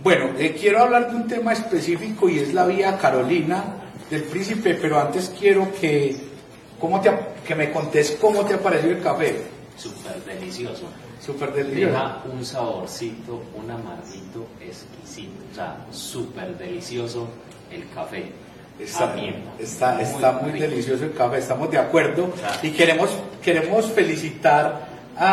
Bueno, quiero hablar de un tema específico y es la vía Carolina del Príncipe, pero antes quiero que me contés cómo te ha parecido el café. Súper delicioso. Súper delicioso. Deja un saborcito, un amarguito exquisito. O sea, súper delicioso el café. Está muy delicioso el café, estamos de acuerdo. Y queremos felicitar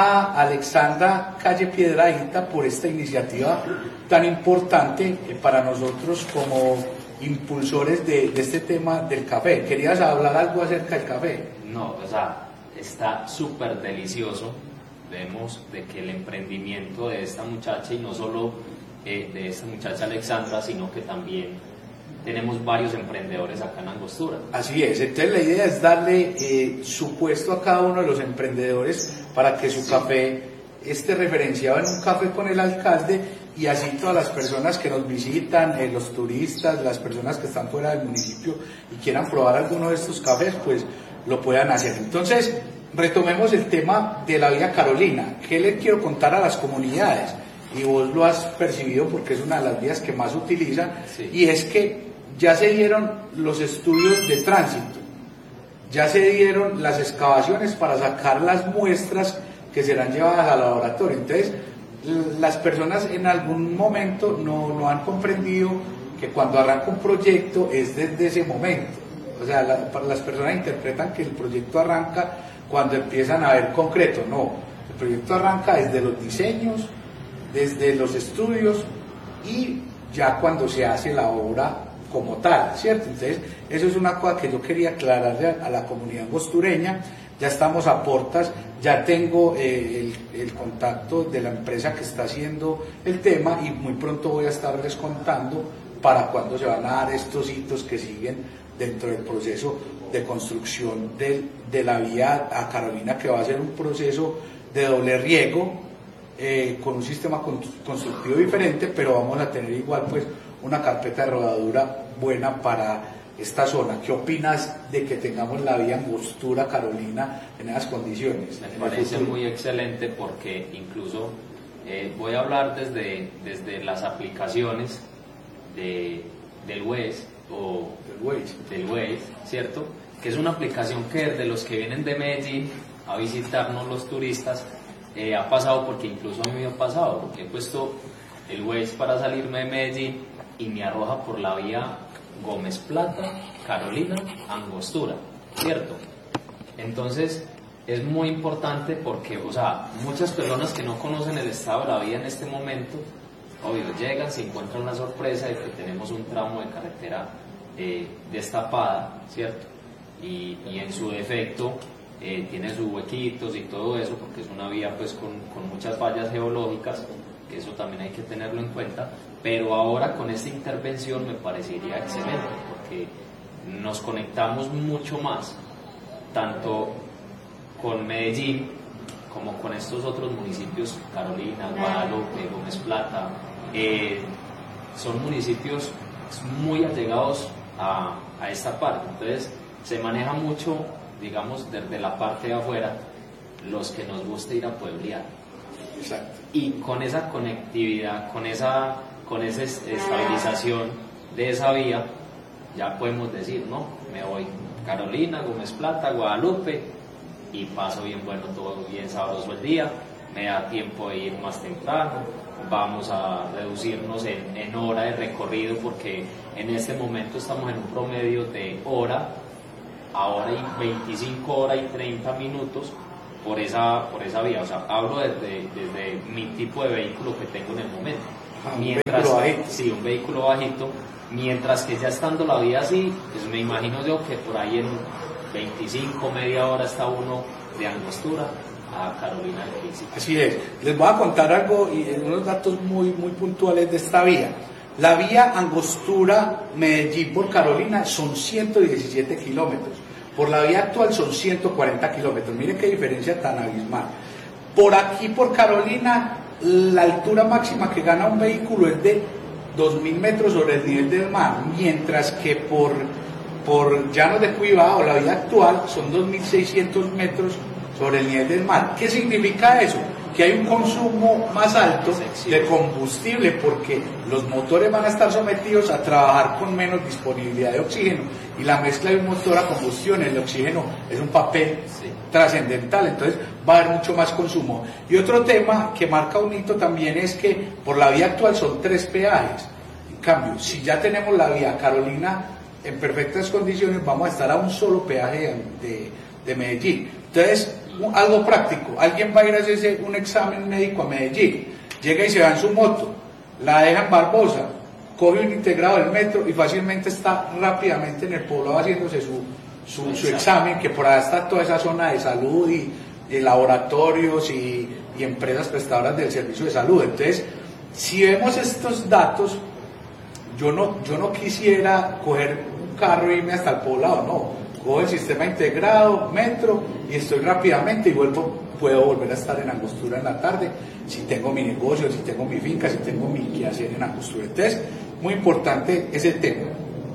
a Alexandra Calle Piedradita por esta iniciativa tan importante para nosotros como impulsores de este tema del café. ¿Querías hablar algo acerca del café? No, o sea, está súper delicioso. Vemos de que el emprendimiento de esta muchacha, y no solo de esta muchacha Alexandra, sino que también tenemos varios emprendedores acá en Angostura. Así es, entonces la idea es darle su puesto a cada uno de los emprendedores para que su café esté referenciado en un café con el alcalde, y así todas las personas que nos visitan, los turistas, las personas que están fuera del municipio y quieran probar alguno de estos cafés, pues lo puedan hacer. Entonces, retomemos el tema de la vía Carolina. ¿Qué le quiero contar a las comunidades? Y vos lo has percibido porque es una de las vías que más utilizan, sí. Y es que ya se dieron los estudios de tránsito, ya se dieron las excavaciones para sacar las muestras que serán llevadas al laboratorio. Entonces, las personas en algún momento no han comprendido que cuando arranca un proyecto es desde ese momento. O sea, las personas interpretan que el proyecto arranca cuando empiezan a ver concreto. No, el proyecto arranca desde los diseños, desde los estudios y ya cuando se hace la obra como tal, ¿cierto? Entonces, eso es una cosa que yo quería aclararle a la comunidad angostureña. Ya estamos a portas, ya tengo el contacto de la empresa que está haciendo el tema y muy pronto voy a estarles contando para cuándo se van a dar estos hitos que siguen dentro del proceso de construcción de la vía a Carolina, que va a ser un proceso de doble riego con un sistema constructivo diferente, pero vamos a tener igual pues una carpeta de rodadura buena para esta zona. ¿Qué opinas de que tengamos la vía Angostura Carolina en esas condiciones? Me parece muy excelente porque incluso voy a hablar desde las aplicaciones del Waze o del Waze, ¿cierto? Que es una aplicación que de los que vienen de Medellín a visitarnos los turistas ha pasado, porque incluso a mí me ha pasado, porque he puesto el Waze para salirme de Medellín y me arroja por la vía Gómez Plata, Carolina, Angostura, ¿cierto? Entonces es muy importante porque, o sea, muchas personas que no conocen el estado de la vía en este momento, obvio, llegan, se encuentran la sorpresa de que tenemos un tramo de carretera destapada, ¿cierto? Y en su defecto tiene sus huequitos y todo eso, porque es una vía pues con muchas fallas geológicas, que eso también hay que tenerlo en cuenta. Pero ahora con esta intervención me parecería excelente, porque nos conectamos mucho más, tanto con Medellín como con estos otros municipios, Carolina, Guadalupe, Gómez Plata. Son municipios muy allegados a esta parte, entonces se maneja mucho, digamos, desde la parte de afuera, los que nos gusta ir a pueblear. Exacto. Y con esa conectividad, con esa estabilización de esa vía, ya podemos decir, no, me voy Carolina, Gómez Plata, Guadalupe, y paso bien bueno, todo bien sabroso el día, me da tiempo de ir más temprano, vamos a reducirnos en hora de recorrido, porque en este momento estamos en un promedio de hora y 25 horas y 30 minutos por esa vía. O sea, hablo desde mi tipo de vehículo que tengo en el momento. Un vehículo bajito, mientras que ya estando la vía así, pues me imagino yo que por ahí en 25, media hora está uno de Angostura a Carolina del Príncipe. Así es. Les voy a contar algo y unos datos muy puntuales de esta vía. La vía Angostura Medellín por Carolina son 117 kilómetros. Por la vía actual son 140 kilómetros. Miren qué diferencia tan abismal. Por aquí, por Carolina, la altura máxima que gana un vehículo es de 2.000 metros sobre el nivel del mar, mientras que por Llanos de Cuibao, la vía actual, son 2.600 metros sobre el nivel del mar. ¿Qué significa eso? que hay un consumo más alto de combustible, porque los motores van a estar sometidos a trabajar con menos disponibilidad de oxígeno, y la mezcla de un motor a combustión, el oxígeno es un papel trascendental, entonces va a haber mucho más consumo. Y otro tema que marca un hito también es que por la vía actual son 3 peajes. En cambio, si ya tenemos la vía Carolina en perfectas condiciones, vamos a estar a un solo peaje de Medellín. Entonces, algo práctico, alguien va a ir a hacerse un examen médico a Medellín, llega y se va en su moto, la deja en Barbosa, coge un integrado del metro y fácilmente está rápidamente en el poblado haciéndose su examen, que por allá está toda esa zona de salud y laboratorios y empresas prestadoras del servicio de salud. Entonces, si vemos estos datos, yo no quisiera coger un carro e irme hasta el poblado, no. Cojo el sistema integrado, metro, y estoy rápidamente y puedo volver a estar en Angostura en la tarde, si tengo mi negocio, si tengo mi finca, si tengo mi quehacer en Angostura. Entonces, muy importante ese tema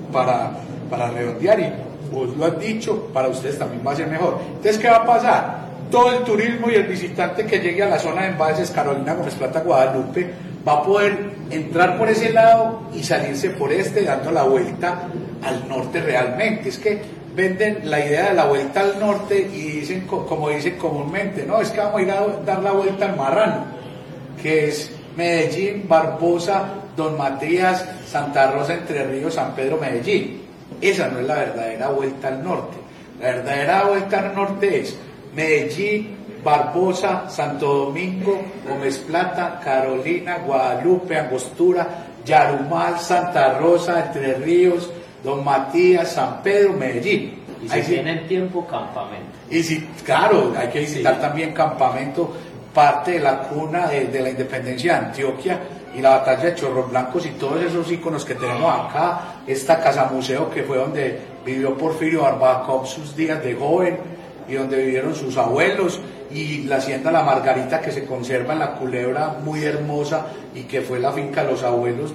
para redondear, y vos lo has dicho, para ustedes también va a ser mejor. Entonces, ¿qué va a pasar? Todo el turismo y el visitante que llegue a la zona de embalses Carolina, Gómez Plata, Guadalupe, va a poder entrar por ese lado y salirse por dando la vuelta al norte realmente. Es que venden la idea de la vuelta al norte y dicen, como dicen comúnmente, no, es que vamos a ir a dar la vuelta al Marrano, que es Medellín, Barbosa, Don Matías, Santa Rosa, Entre Ríos, San Pedro, Medellín. Esa no es la verdadera vuelta al norte. La verdadera vuelta al norte es Medellín, Barbosa, Santo Domingo, Gómez Plata, Carolina, Guadalupe, Angostura, Yarumal, Santa Rosa, Entre Ríos, Don Matías, San Pedro, Medellín. Y si tienen tiempo, campamento. Y si, claro, hay que visitar también campamento, parte de la cuna de la independencia de Antioquia y la batalla de Chorros Blancos y todos esos íconos que tenemos acá, esta casa museo que fue donde vivió Porfirio Barbacoa sus días de joven y donde vivieron sus abuelos, y la hacienda La Margarita que se conserva en La Culebra, muy hermosa, y que fue la finca de los abuelos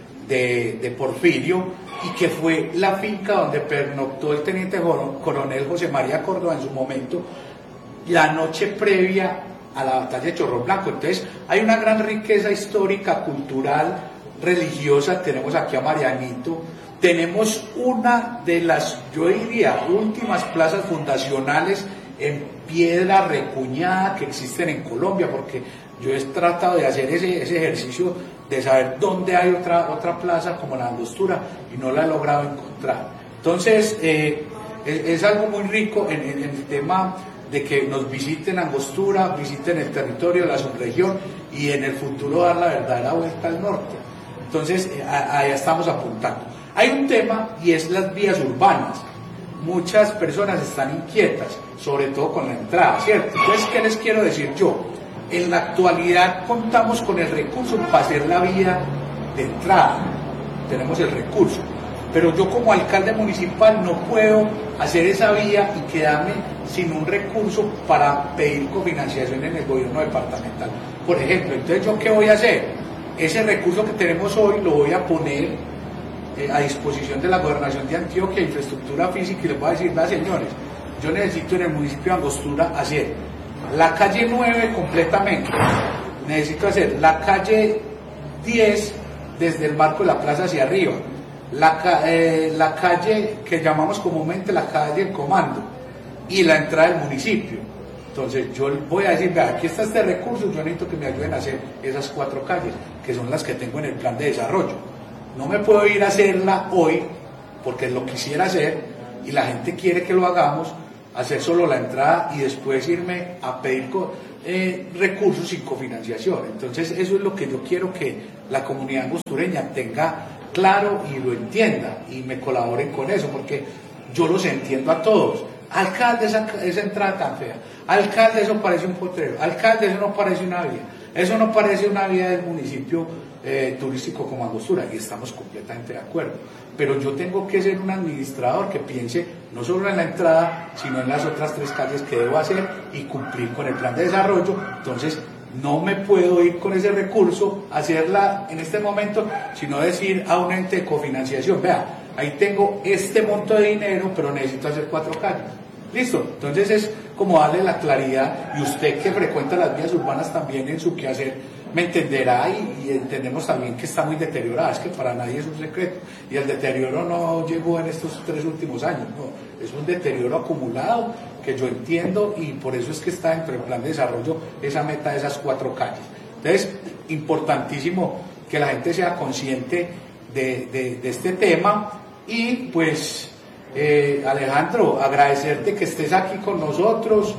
de Porfirio, y que fue la finca donde pernoctó el teniente coronel José María Córdoba en su momento, la noche previa a la batalla de Chorro Blanco. Entonces hay una gran riqueza histórica, cultural, religiosa. Tenemos aquí a Marianito, tenemos una de las, yo diría, últimas plazas fundacionales en piedra recuñada que existen en Colombia, porque yo he tratado de hacer ese ejercicio de saber dónde hay otra plaza como la Angostura y no la he logrado encontrar. Entonces, es algo muy rico en el tema de que nos visiten Angostura, visiten el territorio de la subregión y en el futuro dar la verdadera vuelta al norte. Entonces, allá estamos apuntando. Hay un tema y es las vías urbanas. Muchas personas están inquietas, sobre todo con la entrada, ¿cierto? Entonces, ¿qué les quiero decir yo? En la actualidad contamos con el recurso para hacer la vía de entrada, tenemos el recurso, pero yo como alcalde municipal no puedo hacer esa vía y quedarme sin un recurso para pedir cofinanciación en el gobierno departamental, por ejemplo. Entonces, ¿yo qué voy a hacer? Ese recurso que tenemos hoy lo voy a poner a disposición de la Gobernación de Antioquia, Infraestructura Física, y les voy a decir, señores, yo necesito en el municipio de Angostura hacer la calle 9 completamente, necesito hacer la calle 10 desde el marco de la plaza hacia arriba, la calle que llamamos comúnmente la calle del Comando y la entrada del municipio. Entonces yo voy a decir, vea, aquí está este recurso, yo necesito que me ayuden a hacer esas 4 calles, que son las que tengo en el plan de desarrollo. No me puedo ir a hacerla hoy, porque lo quisiera hacer, y la gente quiere que lo hagamos, hacer solo la entrada y después irme a pedir recursos sin cofinanciación. Entonces eso es lo que yo quiero que la comunidad angostureña tenga claro y lo entienda y me colaboren con eso, porque yo los entiendo a todos. Alcalde, esa entrada tan fea, alcalde, eso parece un potrero, alcalde, eso no parece una vía, eso no parece una vía del municipio turístico como Angostura, y estamos completamente de acuerdo, pero yo tengo que ser un administrador que piense no solo en la entrada, sino en las otras 3 calles que debo hacer y cumplir con el plan de desarrollo. Entonces no me puedo ir con ese recurso a hacerla en este momento, sino decir a un ente de cofinanciación, vea, ahí tengo este monto de dinero, pero necesito hacer 4 calles. Listo, entonces es como darle la claridad, y usted que frecuenta las vías urbanas también en su quehacer me entenderá, y entendemos también que está muy deteriorada, es que para nadie es un secreto, y el deterioro no llegó en estos 3 últimos años, no, es un deterioro acumulado que yo entiendo, y por eso es que está dentro del plan de desarrollo esa meta de esas 4 calles. Entonces, importantísimo que la gente sea consciente de este tema, y pues Alejandro, agradecerte que estés aquí con nosotros,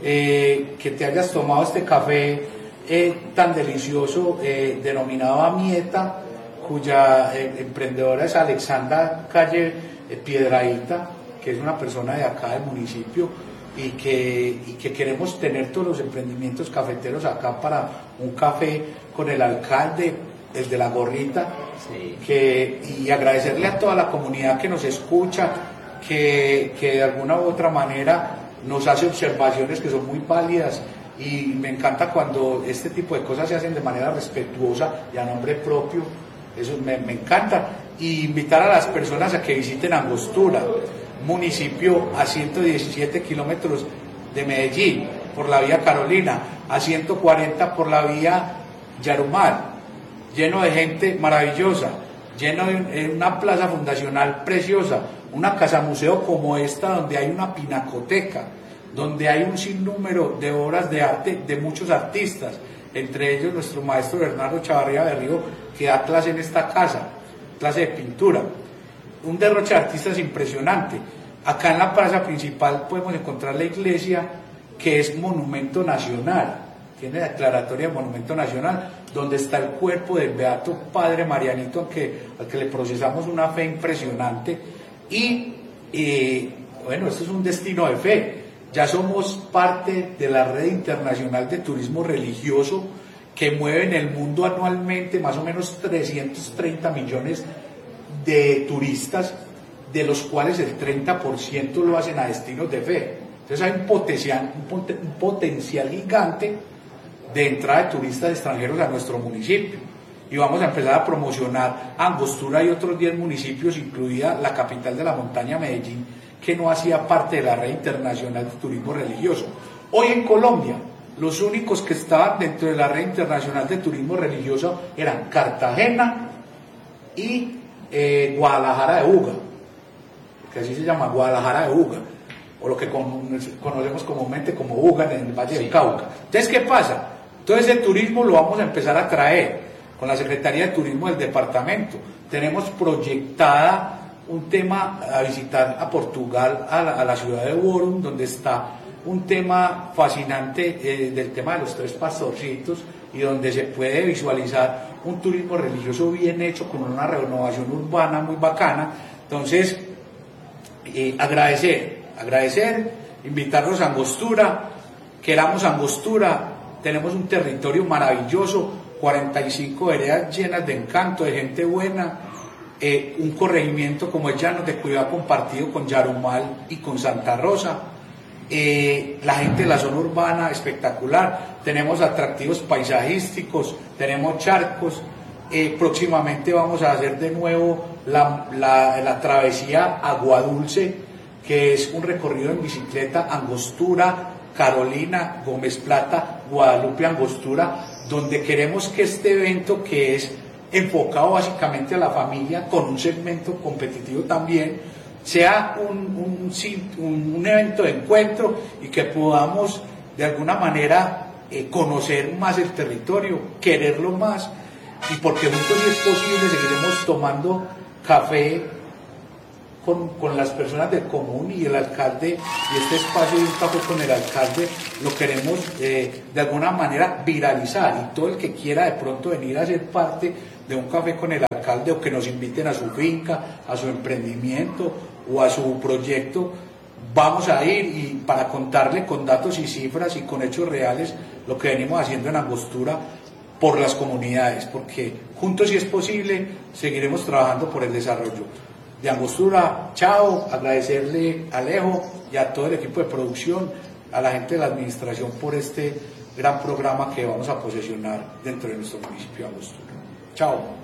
que te hayas tomado este café tan delicioso denominado Amieta, cuya emprendedora es Alexandra Calle Piedrahita, que es una persona de acá del municipio, y que queremos tener todos los emprendimientos cafeteros acá para un café con el alcalde, el de la gorrita, sí. Y agradecerle a toda la comunidad que nos escucha, que de alguna u otra manera nos hace observaciones que son muy válidas, y me encanta cuando este tipo de cosas se hacen de manera respetuosa y a nombre propio, eso me encanta. Y invitar a las personas a que visiten Angostura, municipio a 117 kilómetros de Medellín por la vía Carolina, a 140 por la vía Yarumal, lleno de gente maravillosa, lleno de una plaza fundacional preciosa, una casa museo como esta, donde hay una pinacoteca, donde hay un sinnúmero de obras de arte de muchos artistas, entre ellos nuestro maestro Bernardo Chavarría Berrío, que da clase en esta casa, clase de pintura, un derroche de artistas impresionante. Acá en la plaza principal podemos encontrar la iglesia, que es monumento nacional, tiene declaratoria de monumento nacional, donde está el cuerpo del beato padre Marianito, al que le procesamos una fe impresionante, y bueno, esto es un destino de fe. Ya somos parte de la red internacional de turismo religioso, que mueve en el mundo anualmente más o menos 330 millones de turistas, de los cuales el 30% lo hacen a destinos de fe. Entonces hay un potencial gigante de entrada de turistas extranjeros a nuestro municipio, y vamos a empezar a promocionar Angostura y otros 10 municipios, incluida la capital de la montaña, Medellín, que no hacía parte de la red internacional de turismo religioso. Hoy en Colombia, los únicos que estaban dentro de la red internacional de turismo religioso eran Cartagena y Guadalajara de Uga, que así se llama, Guadalajara de Uga, o lo que conocemos comúnmente como Uga en el Valle del Cauca. Entonces, ¿qué pasa? Todo ese turismo lo vamos a empezar a traer con la Secretaría de Turismo del departamento. Tenemos proyectada un tema a visitar a Portugal, a la ciudad de Borum, donde está un tema fascinante del tema de los 3 pastorcitos, y donde se puede visualizar un turismo religioso bien hecho, con una renovación urbana muy bacana. Entonces, agradecer, invitarlos a Angostura, queramos Angostura, tenemos un territorio maravilloso, 45 veredas llenas de encanto, de gente buena, un corregimiento como el Llanos de cuidado compartido con Yarumal y con Santa Rosa, la gente de la zona urbana espectacular, tenemos atractivos paisajísticos, tenemos charcos, próximamente vamos a hacer de nuevo la travesía Aguadulce, que es un recorrido en bicicleta Angostura, Carolina, Gómez Plata, Guadalupe, Angostura, donde queremos que este evento, que es enfocado básicamente a la familia, con un segmento competitivo también, sea un evento de encuentro, y que podamos de alguna manera conocer más el territorio, quererlo más, y porque juntos, si es posible, seguiremos tomando café con las personas del común y el alcalde, y este espacio de un café con el alcalde lo queremos de alguna manera viralizar, y todo el que quiera de pronto venir a ser parte de un café con el alcalde, o que nos inviten a su finca, a su emprendimiento o a su proyecto, vamos a ir, y para contarle con datos y cifras y con hechos reales lo que venimos haciendo en Angostura por las comunidades, porque juntos, si es posible, seguiremos trabajando por el desarrollo de Angostura. Chao, agradecerle a Alejo y a todo el equipo de producción, a la gente de la administración, por este gran programa que vamos a posesionar dentro de nuestro municipio de Angostura. Chao.